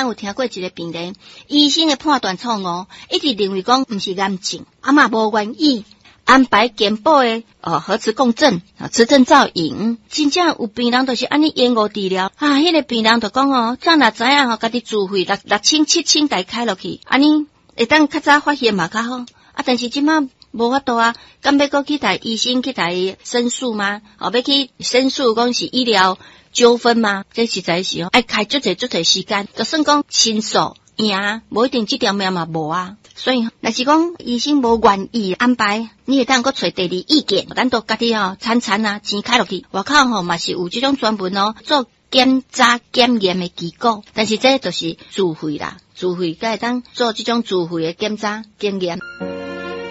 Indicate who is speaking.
Speaker 1: 咱有听过一个病人，医生的判断错误，一直认为讲毋是癌症，嘛无愿意安排健保的核磁共振、磁振造影。真正有病人就是安尼延误治疗迄个病人就讲早若知影家己自费6,000、7,000来开落去，安尼会当较早发现嘛较好。但是即马无法度啊，敢要搁去台医生去台申诉吗？要去申诉讲是医疗纠纷吗？这实在是爱开足侪时间，就算讲申诉赢，无一定这条命嘛无啊。所以若是讲医生无愿意安排，你会当搁找第二意见，咱都家己惨钱开落去。外口嘛是有这种专门做检查检验的机构，但是这就是自费啦，自费才会当做这种自费的检查检验。